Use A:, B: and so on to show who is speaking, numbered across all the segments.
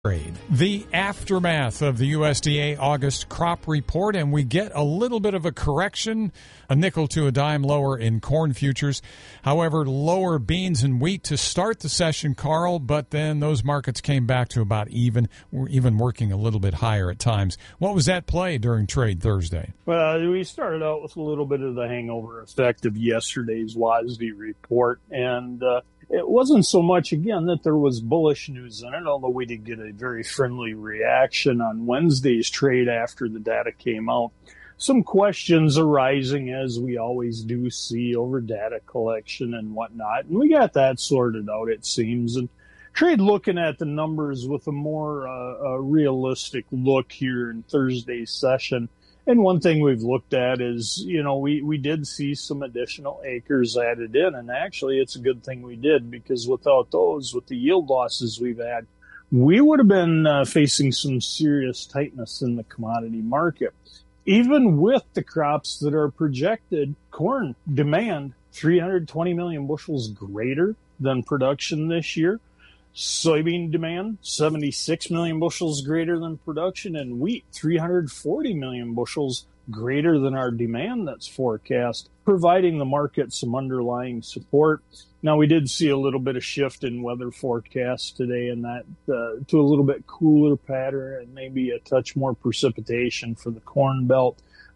A: Trade. The aftermath of the USDA August crop report, and we get a little bit of a correction, a nickel to a dime lower in corn futures. However, lower beans and wheat to start the session, Carl, but then those markets came back to about even, even working a little bit higher at times. What was at play during trade Thursday?
B: Well, we started out with a little bit of the hangover effect of yesterday's WASDE report, and it wasn't so much, again, that there was bullish news in it, although we did get a very friendly reaction on Wednesday's trade after the data came out. Some questions arising, as we always do see, over data collection and whatnot. And we got that sorted out, it seems. And trade looking at the numbers with a more realistic look here in Thursday's session. And one thing we've looked at is, we did see some additional acres added in. And actually, it's a good thing we did, because without those, with the yield losses we've had, we would have been facing some serious tightness in the commodity market. Even with the crops that are projected, corn demand 320 million bushels greater than production this year. Soybean demand, 76 million bushels greater than production, and wheat, 340 million bushels greater than our demand that's forecast, providing the market some underlying support. Now, we did see a little bit of shift in weather forecasts today, and that to a little bit cooler pattern and maybe a touch more precipitation for the Corn Belt.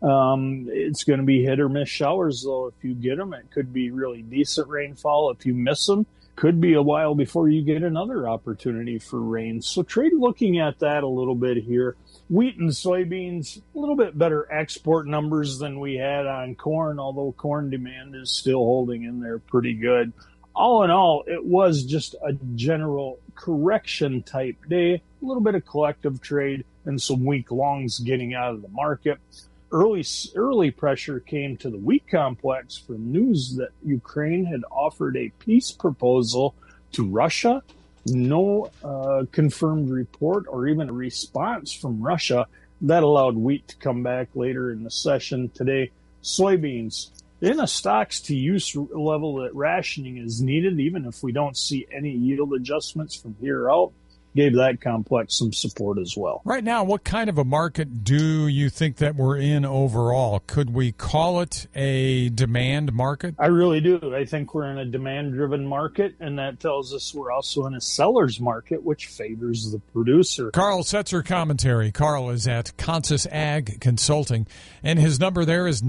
B: It's going to be hit or miss showers, though. If you get them, it could be really decent rainfall. If you miss them, could be a while before you get another opportunity for rain. So trade looking at that a little bit here. Wheat and soybeans, a little bit better export numbers than we had on corn, although corn demand is still holding in there pretty good. All in all, it was just a general correction type day, a little bit of collective trade and some weak longs getting out of the market. Early pressure came to the wheat complex from news that Ukraine had offered a peace proposal to Russia. No confirmed report or even a response from Russia. That allowed wheat to come back later in the session today. Soybeans in a stocks-to-use level that rationing is needed, even if we don't see any yield adjustments from here out. Gave that complex some support as well.
A: Right now, what kind of a market do you think that we're in overall? Could we call it a demand market?
B: I really do. I think we're in a demand-driven market, and that tells us we're also in a seller's market, which favors the producer.
A: Carl Setzer commentary. Carl is at Consus Ag Consulting, and his number there is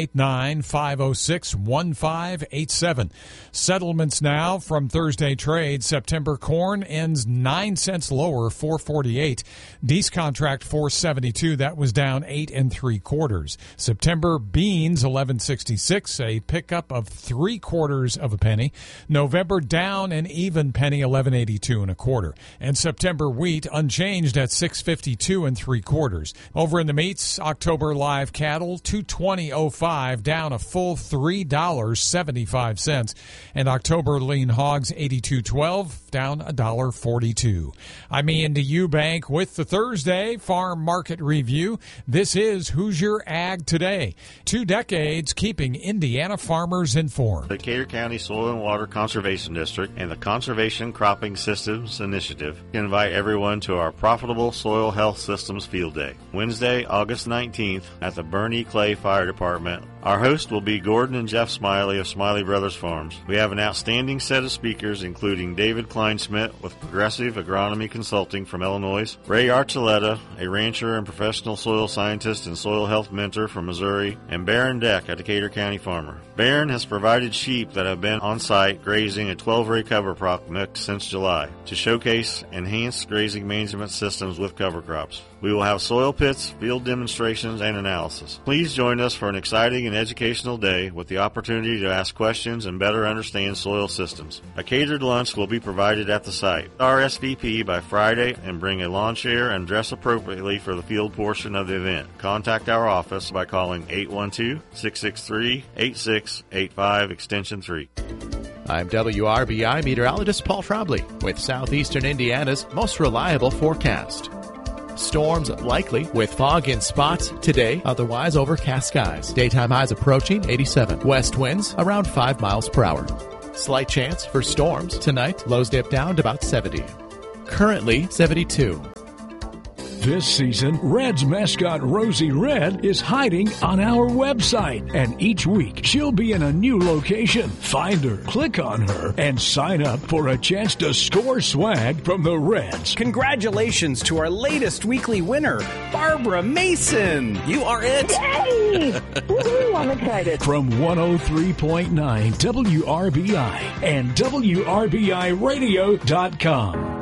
A: 989-506-1587. Settlements now from Thursday trade. September corn ends 9 cents lower, 448. Deese contract 472. That was down 8 3/4. September beans 1166, a pickup of 3/4 of a penny. November down an even penny, 1182 1/4. And September wheat unchanged at 652 3/4. Over in the meats, October live cattle 220.05, down a full $3.75, and October lean hogs 82.12, down $1.42. I'm Ian Eubank with the Thursday Farm Market Review. This is Hoosier Ag Today. 2 decades keeping Indiana farmers informed.
C: The Decatur County Soil and Water Conservation District and the Conservation Cropping Systems Initiative invite everyone to our Profitable Soil Health Systems Field Day, Wednesday, August 19th at the Bernie Clay Fire Department. Our host will be Gordon and Jeff Smiley of Smiley Brothers Farms. We have an outstanding set of speakers, including David Kleinsmith with Progressive Agronomy Consulting from Illinois, Ray Archuleta, a rancher and professional soil scientist and soil health mentor from Missouri, and Baron Deck, a Decatur County farmer. Baron has provided sheep that have been on site grazing a 12-ray cover crop mix since July to showcase enhanced grazing management systems with cover crops. We will have soil pits, field demonstrations, and analysis. Please join us for an exciting and educational day with the opportunity to ask questions and better understand soil systems. A catered lunch will be provided at the site. RSVP by Friday and bring a lawn chair and dress appropriately for the field portion of the event. Contact our office by calling 812-663-8685 extension 3.
D: I'm WRBI meteorologist Paul Trombley with Southeastern Indiana's most reliable forecast. Storms likely with fog in spots today, otherwise overcast skies. Daytime highs approaching 87. West winds around 5 miles per hour. Slight chance for storms tonight. Lows dip down to about 70. currently 72.
E: This season, Reds mascot Rosie Red is hiding on our website, and each week she'll be in a new location. Find her, click on her, and sign up for a chance to score swag from the Reds.
F: Congratulations to our latest weekly winner, Barbara Mason. You are it.
G: Yay! Woo-hoo, I'm excited.
E: From 103.9 WRBI and WRBIRadio.com.